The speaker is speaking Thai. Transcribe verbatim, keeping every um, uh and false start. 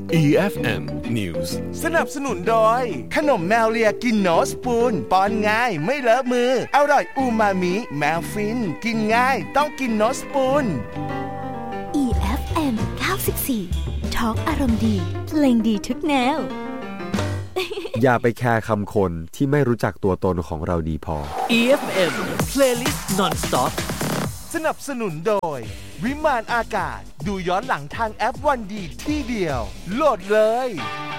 อี เอฟ เอ็ม News สนับสนุนโดยขนมแมวเลียกินโนสปูนป้อนง่ายไม่เลอะมืออร่อยอูมามิแมวฟินกินง่ายต้องกินโนสปูนอี เอฟ เอ็ม เก้าสิบสี่ Talk อารมณ์ดีเพลงดีทุกแนวอย่าไปแคร์คำคนที่ไม่รู้จักตัวตนของเราดีพออี เอฟ เอ็ม Playlist Non-Stop สนับสนุนโดยวิมานอากาศดูย้อนหลังทางแอปวันดีที่เดียวโหลดเลย